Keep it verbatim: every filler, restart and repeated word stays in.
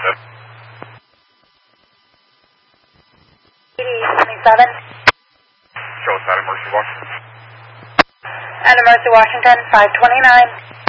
twenty-seven. Show us out of Mercy, Washington. And Mercy, Washington, five twenty-nine.